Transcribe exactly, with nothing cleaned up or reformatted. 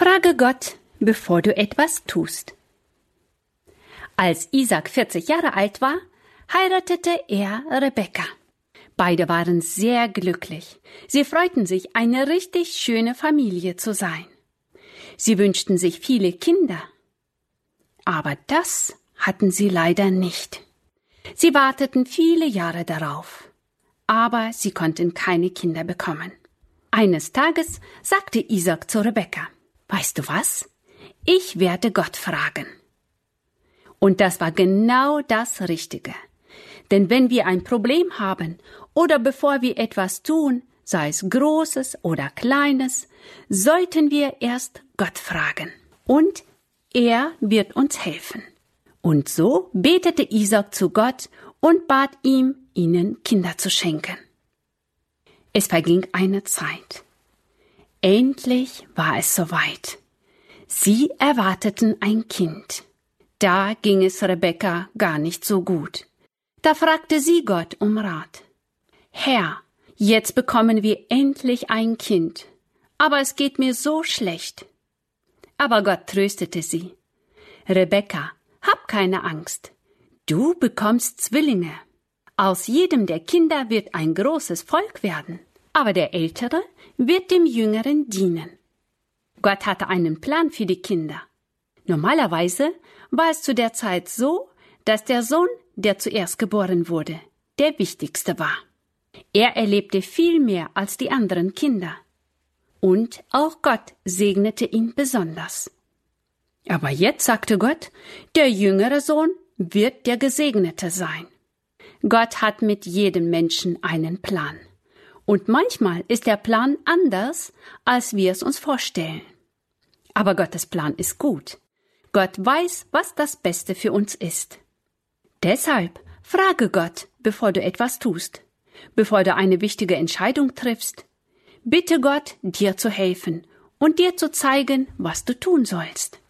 Frage Gott, bevor du etwas tust. Als Isaak vierzig Jahre alt war, heiratete er Rebekka. Beide waren sehr glücklich. Sie freuten sich, eine richtig schöne Familie zu sein. Sie wünschten sich viele Kinder. Aber das hatten sie leider nicht. Sie warteten viele Jahre darauf. Aber sie konnten keine Kinder bekommen. Eines Tages sagte Isaak zu Rebekka: Weißt du was? Ich werde Gott fragen. Und das war genau das Richtige. Denn wenn wir ein Problem haben oder bevor wir etwas tun, sei es Großes oder Kleines, sollten wir erst Gott fragen. Und er wird uns helfen. Und so betete Isaak zu Gott und bat ihm, ihnen Kinder zu schenken. Es verging eine Zeit. Endlich war es soweit. Sie erwarteten ein Kind. Da ging es Rebekka gar nicht so gut. Da fragte sie Gott um Rat. Herr, jetzt bekommen wir endlich ein Kind, aber es geht mir so schlecht. Aber Gott tröstete sie. Rebekka, hab keine Angst. Du bekommst Zwillinge. Aus jedem der Kinder wird ein großes Volk werden, aber der Ältere wird dem Jüngeren dienen. Gott hatte einen Plan für die Kinder. Normalerweise war es zu der Zeit so, dass der Sohn, der zuerst geboren wurde, der wichtigste war. Er erlebte viel mehr als die anderen Kinder. Und auch Gott segnete ihn besonders. Aber jetzt sagte Gott, der jüngere Sohn wird der Gesegnete sein. Gott hat mit jedem Menschen einen Plan. Und manchmal ist der Plan anders, als wir es uns vorstellen. Aber Gottes Plan ist gut. Gott weiß, was das Beste für uns ist. Deshalb frage Gott, bevor du etwas tust, bevor du eine wichtige Entscheidung triffst. Bitte Gott, dir zu helfen und dir zu zeigen, was du tun sollst.